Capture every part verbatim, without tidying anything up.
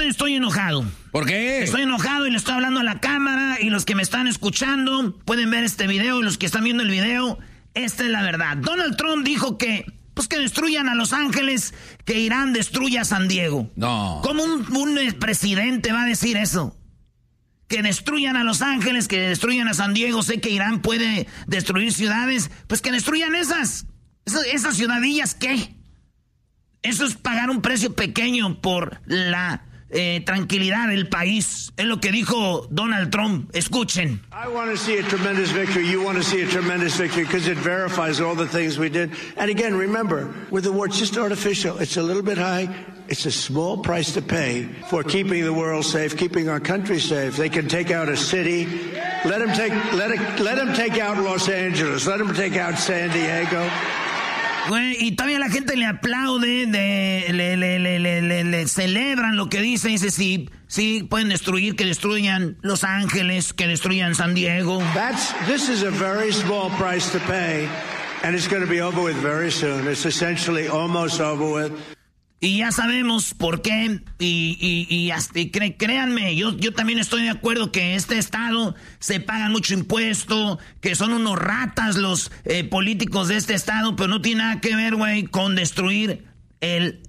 estoy enojado. ¿Por qué? Estoy enojado y le estoy hablando a la cámara y los que me están escuchando pueden ver este video y los que están viendo el video, esta es la verdad. Donald Trump dijo que, pues que destruyan a Los Ángeles, que Irán destruya a San Diego. No. ¿Cómo un, un presidente va a decir eso? Que destruyan a Los Ángeles, que destruyan a San Diego. Sé que Irán puede destruir ciudades, pues que destruyan esas. Esas, esas ciudadillas, ¿qué? Eso es pagar un precio pequeño por la eh, tranquilidad del país. Es lo que dijo Donald Trump. Escuchen. I want to see a tremendous victory. You want to see a tremendous victory because it verifies all the things we did. And again, remember, with the war, it's just artificial. It's a little bit high. It's a small price to pay for keeping the world safe, keeping our country safe. They can take out a city. Let them take, let it, let them take out Los Angeles. Let them take out San Diego. Güey, y todavía la gente le aplaude, de, le, le, le, le, le, le celebran lo que dice. Dice, sí, sí, pueden destruir, que destruyan Los Ángeles, que destruyan San Diego. That's, this is a very small price to pay, and it's going to be over with very soon. It's essentially almost over with. Y ya sabemos por qué, y, y, y, hasta, y cre, créanme, yo, yo también estoy de acuerdo que este estado se paga mucho impuesto, que son unos ratas los eh, políticos de este estado, pero no tiene nada que ver, güey, con destruir el,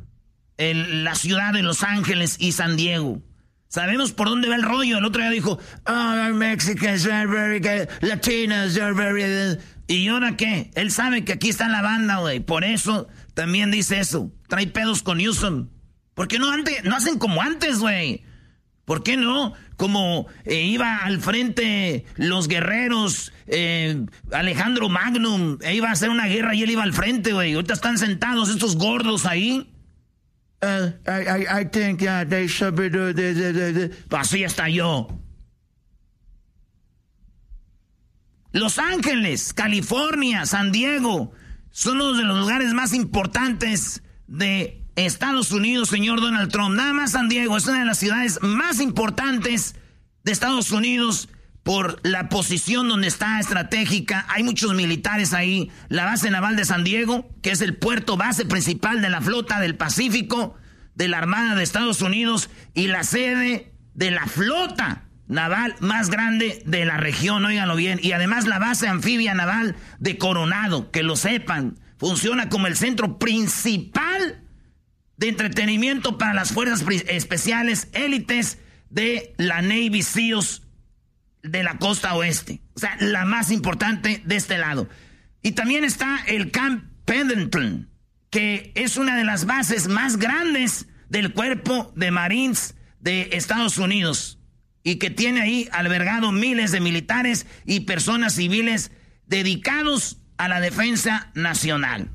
el, la ciudad de Los Ángeles y San Diego. Sabemos por dónde va el rollo. El otro día dijo, oh, Mexicans are very good, Latinos are very good. ¿Y ahora qué? Él sabe que aquí está la banda, güey, por eso también dice eso. Trae pedos con Newsom. ¿Por qué no, antes, no hacen como antes, güey? ¿Por qué no? Como eh, iba al frente los guerreros, eh, Alejandro Magnum, e iba a hacer una guerra y él iba al frente, güey. Ahorita están sentados estos gordos ahí. Uh, I, I, I think uh, they should be doing this. Así está yo. Los Ángeles, California, San Diego son uno de los lugares más importantes de Estados Unidos, señor Donald Trump. Nada más San Diego es una de las ciudades más importantes de Estados Unidos por la posición donde está estratégica. Hay muchos militares ahí. La base naval de San Diego, que es el puerto base principal de la flota del Pacífico, de la Armada de Estados Unidos, y la sede de la flota naval más grande de la región, óiganlo bien. Y además la base anfibia naval de Coronado, que lo sepan, funciona como el centro principal de entretenimiento para las fuerzas especiales élites de la Navy SEALs de la costa oeste. O sea, la más importante de este lado. Y también está el Camp Pendleton, que es una de las bases más grandes del Cuerpo de Marines de Estados Unidos, y que tiene ahí albergado miles de militares y personas civiles dedicados a la defensa nacional.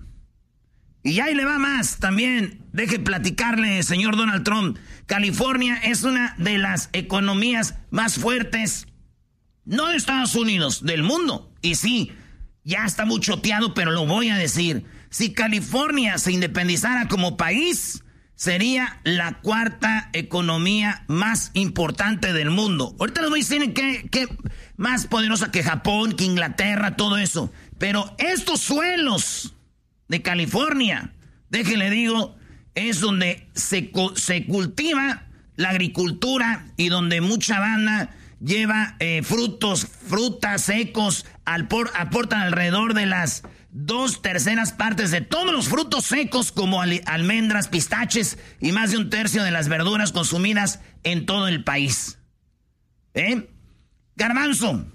Y ahí le va más también. Deje platicarle, señor Donald Trump. California es una de las economías más fuertes, no de Estados Unidos, del mundo. Y sí, ya está muy choteado, pero lo voy a decir. Si California se independizara como país, sería la cuarta economía más importante del mundo. Ahorita les voy a decir que, que más poderosa que Japón, que Inglaterra, todo eso. Pero estos suelos de California, déjenle digo, es donde se, se cultiva la agricultura y donde mucha banda lleva eh, frutos, frutas secos, al por, aportan alrededor de las dos terceras partes de todos los frutos secos, como al, almendras, pistaches, y más de un tercio de las verduras consumidas en todo el país. ¿Eh? Garbanzo,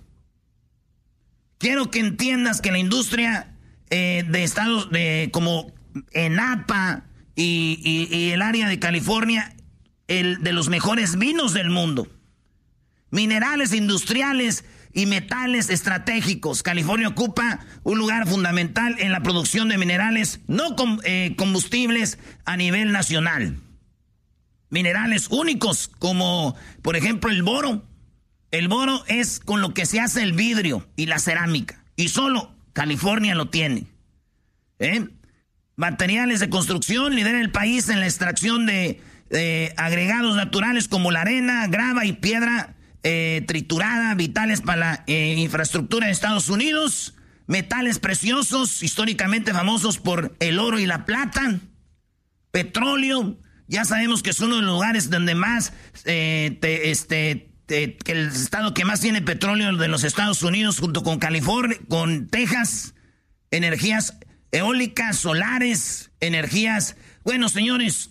quiero que entiendas que la industria eh, de estados de, como ENAPA y, y, y el área de California, el de los mejores vinos del mundo, minerales industriales y metales estratégicos. California ocupa un lugar fundamental en la producción de minerales no com, eh, combustibles a nivel nacional. Minerales únicos como, por ejemplo, el boro. El boro es con lo que se hace el vidrio y la cerámica. Y solo California lo tiene. ¿Eh? Materiales de construcción. Lidera el país en la extracción de eh, agregados naturales como la arena, grava y piedra Eh, triturada, vitales para la eh, infraestructura de Estados Unidos. Metales preciosos, históricamente famosos por el oro y la plata. Petróleo, Ya sabemos que es uno de los lugares donde más, eh, te, este, te, que el estado que más tiene petróleo de los Estados Unidos, junto con California, con Texas, energías eólicas, solares, energías. Bueno, señores,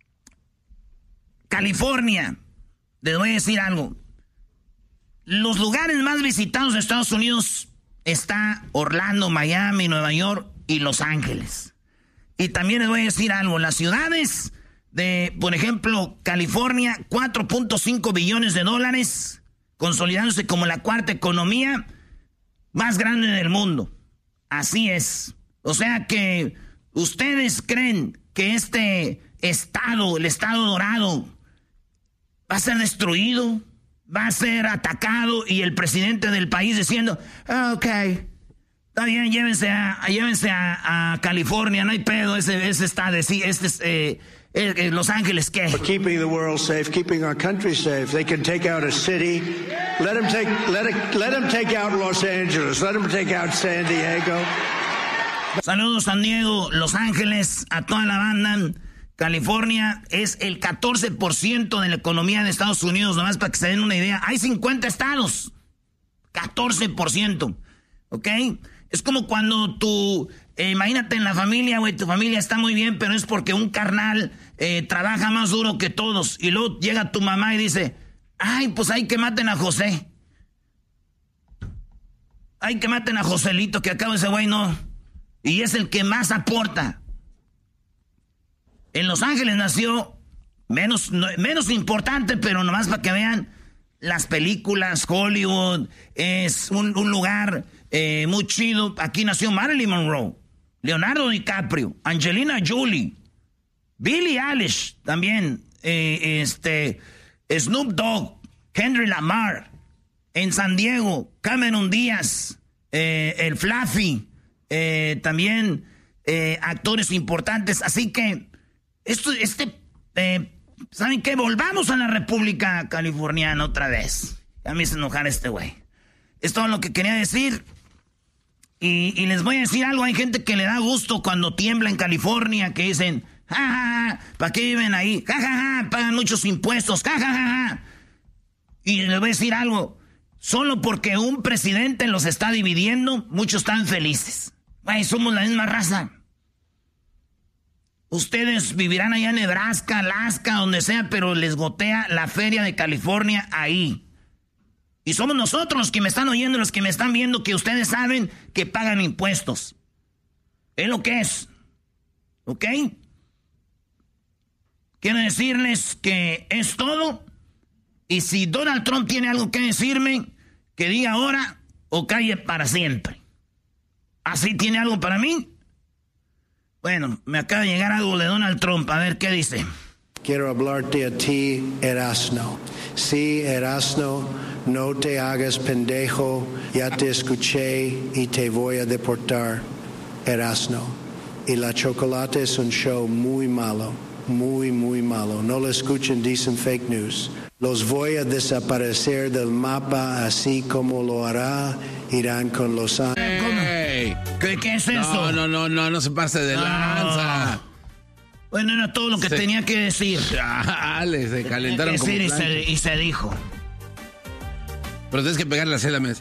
California, les voy a decir algo. Los lugares más visitados de Estados Unidos está Orlando, Miami, Nueva York y Los Ángeles. Y también les voy a decir algo, las ciudades de, por ejemplo, California, cuatro punto cinco billones de dólares, consolidándose como la cuarta economía más grande del mundo. Así es. O sea que ustedes creen que este estado, el estado dorado, va a ser destruido, va a ser atacado y el presidente del país diciendo, oh, ok, está bien, llévense a, llévense a, a California, no hay pedo, ese, ese está de sí, este es eh, eh, eh, Los Ángeles, ¿qué? For keeping the world safe, keeping our country safe. They can take out a city. Let them take, let it, let them take out Los Angeles. Let them take out San Diego. Saludos San Diego, Los Ángeles, a toda la banda. California es el catorce por ciento de la economía de Estados Unidos, nomás para que se den una idea. Hay cincuenta estados, catorce por ciento, ¿ok? Es como cuando tú, eh, imagínate en la familia, güey, tu familia está muy bien, pero es porque un carnal eh, trabaja más duro que todos. Y luego llega tu mamá y dice, ay, pues hay que maten a José. Hay que maten a Joselito, que acaba ese güey, no. Y es el que más aporta. En Los Ángeles nació, menos, no, menos importante, pero nomás para que vean, las películas, Hollywood, es un, un lugar eh, muy chido. Aquí nació Marilyn Monroe, Leonardo DiCaprio, Angelina Jolie, Billie Eilish también, eh, este, Snoop Dogg, Kendrick Lamar, en San Diego, Cameron Díaz, eh, el Fluffy, eh, también eh, actores importantes, así que Esto, este, eh, ¿saben qué? Volvamos a la República Californiana otra vez. Ya me hizo enojar este güey. Es todo lo que quería decir. Y, y les voy a decir algo. Hay gente que le da gusto cuando tiembla en California, que dicen, ja, ja, ja, ¿para qué viven ahí? Ja, ja, ja, pagan muchos impuestos, ja, ja, ja, ja. Y les voy a decir algo. Solo porque un presidente los está dividiendo, muchos están felices. Güey, somos la misma raza. Ustedes vivirán allá en Nebraska, Alaska, donde sea, pero les gotea la feria de California ahí. Y somos nosotros los que me están oyendo, los que me están viendo, que ustedes saben que pagan impuestos. Es lo que es. ¿Ok? Quiero decirles que es todo. Y si Donald Trump tiene algo que decirme, que diga ahora o calle para siempre. ¿Así tiene algo para mí? Bueno, me acaba de llegar algo de Donald Trump. A ver, ¿qué dice? Quiero hablarte a ti, Erasno. Sí, Erasno, no te hagas pendejo. Ya te escuché y te voy a deportar, Erasno. Y la chocolate es un show muy malo, muy, muy malo. No lo escuchen, dicen fake news. Los voy a desaparecer del mapa, así como lo hará Irán con Los Ángeles. ¿Qué, ¿Qué es eso? No, no, no, no, no se pase de lanza. Bueno, era todo lo que se, tenía que decir. Dale, se calentaron como y se, y se dijo. Pero tienes que pegarle así a la mesa.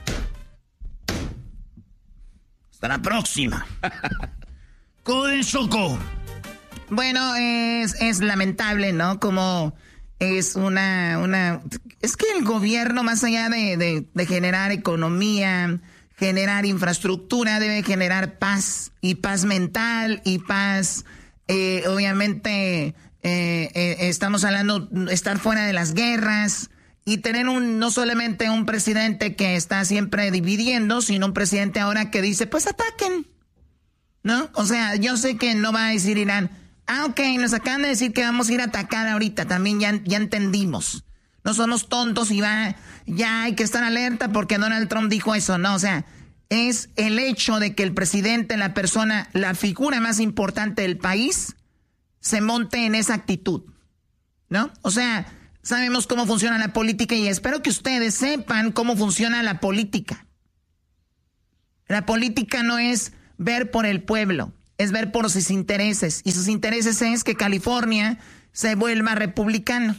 Hasta la próxima. ¿Cómo es, Choco? Bueno, es, es lamentable, ¿no? Como es una, una... Es que el gobierno, más allá de, de, de generar economía, generar infraestructura, debe generar paz, y paz mental, y paz, eh, obviamente, eh, eh, estamos hablando de estar fuera de las guerras, y tener un no solamente un presidente que está siempre dividiendo, sino un presidente ahora que dice, pues ataquen, ¿no? O sea, yo sé que no va a decir Irán, ah, ok, nos acaban de decir que vamos a ir a atacar ahorita, también ya, ya entendimos. No somos tontos y va, ya hay que estar alerta porque Donald Trump dijo eso, no, o sea, es el hecho de que el presidente, la persona, la figura más importante del país, se monte en esa actitud, ¿no? O sea, sabemos cómo funciona la política y espero que ustedes sepan cómo funciona la política. La política no es ver por el pueblo, es ver por sus intereses, y sus intereses es que California se vuelva republicano.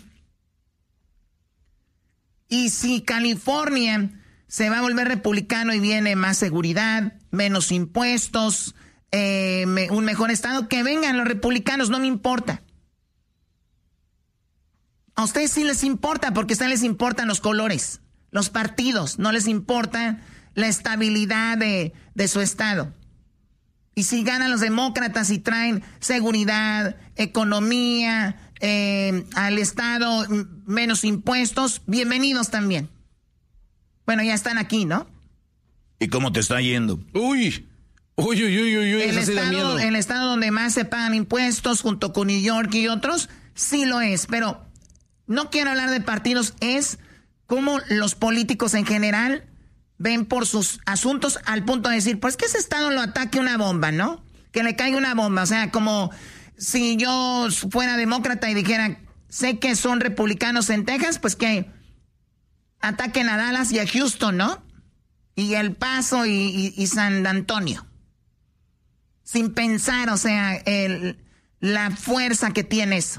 Y si California se va a volver republicano y viene más seguridad, menos impuestos, eh, me, un mejor estado, que vengan los republicanos, no me importa. A ustedes sí les importa, porque a ustedes les importan los colores, los partidos, no les importa la estabilidad de, de su estado. Y si ganan los demócratas y traen seguridad, economía, eh, al estado menos impuestos, bienvenidos también. Bueno, ya están aquí, ¿no? ¿Y cómo te está yendo? Uy, uy, uy, uy, uy, el, eso sí da miedo. estado, el estado donde más se pagan impuestos, junto con New York y otros, sí lo es. Pero no quiero hablar de partidos, es cómo los políticos en general ven por sus asuntos al punto de decir, pues que ese estado lo ataque una bomba, ¿no? Que le caiga una bomba. O sea, como si yo fuera demócrata y dijera, sé que son republicanos en Texas, pues que ataquen a Dallas y a Houston, ¿no? Y El Paso y, y, y San Antonio. Sin pensar, o sea, el, la fuerza que tiene eso.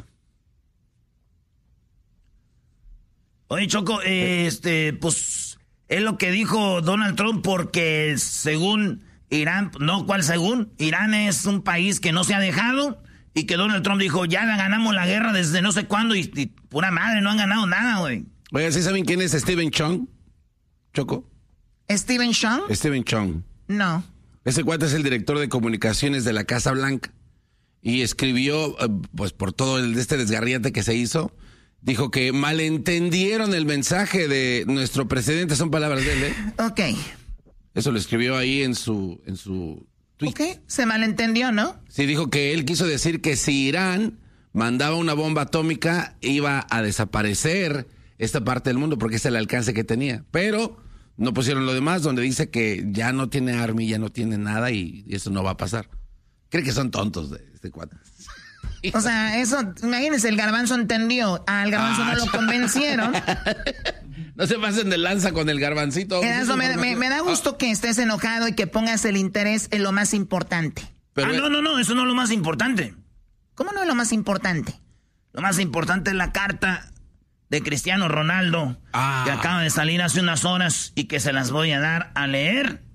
Oye, Choco, eh, este, pues, es lo que dijo Donald Trump, porque según Irán, no, ¿cuál según? Irán es un país que no se ha dejado, y que Donald Trump dijo, ya ganamos la guerra desde no sé cuándo, y, y pura madre, no han ganado nada, güey. Oiga, ¿sí saben quién es Stephen Chung? Choco. ¿Stephen Chung? Stephen Chung. No. Ese cuate es el director de comunicaciones de la Casa Blanca. Y escribió, pues por todo el, este desgarriate que se hizo, dijo que malentendieron el mensaje de nuestro presidente. Son palabras de él, ¿eh? Ok. Eso lo escribió ahí en su, en su tweet. Ok, se malentendió, ¿no? Sí, dijo que él quiso decir que si Irán mandaba una bomba atómica, iba a desaparecer esta parte del mundo, porque ese es el alcance que tenía. Pero no pusieron lo demás, donde dice que ya no tiene army, ya no tiene nada, y, y eso no va a pasar. Cree que son tontos de este cuate. O sea, eso, imagínense, el Garbanzo entendió, al Garbanzo ah, no lo convencieron. No se pasen de lanza con el Garbancito. Eso me, me, me da gusto ah. que estés enojado y que pongas el interés en lo más importante. Pero, ah, no, no, no, eso no es lo más importante. ¿Cómo no es lo más importante? Lo más importante es la carta de Cristiano Ronaldo, ah. que acaba de salir hace unas horas y que se las voy a dar a leer.